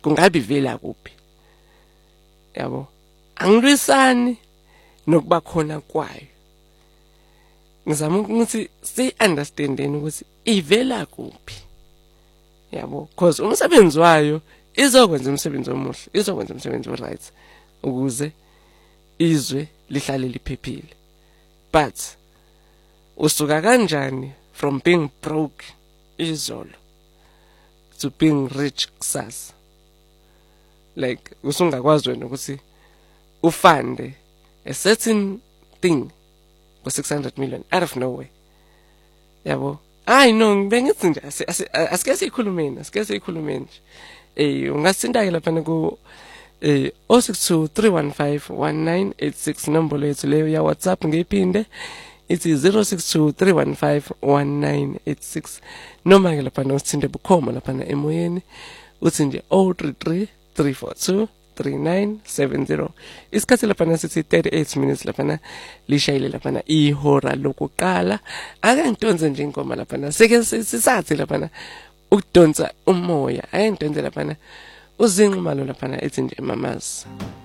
kungabe ivela kuphi yabo angilwisani nokuba khona kwayo ngizama ukuthi si understanding ukuthi ivela kuphi yabo because umsebenzi wayo izokwenza umsebenzi omuhle izokwenza umsebenzi oright ukuze izwe lihlale liphephile but usuka kanjani from being broke izolo to being rich kusasa like usungakwazi wena ukuthi ufande a certain thing for 600 million out of nowhere yabo I know bengithi nje asike sikhulumeni ungasinda ke lapha ku 0623151986 nombolo yethu leyo ya WhatsApp ngiyiphinde ithi 0623151986 noma ke lapha usithinde bukhoma lapha emoyeni uthi nje 0333423970 isikhathi lapha sithi 38 minutes lapha lishayile lapha ihora lokuqala ake ngidonse nje ingoma lapha sike sisathi lapha ukudonsa umoya ake ngidonse lapha uzinqumalo lapha ethi nje mamazi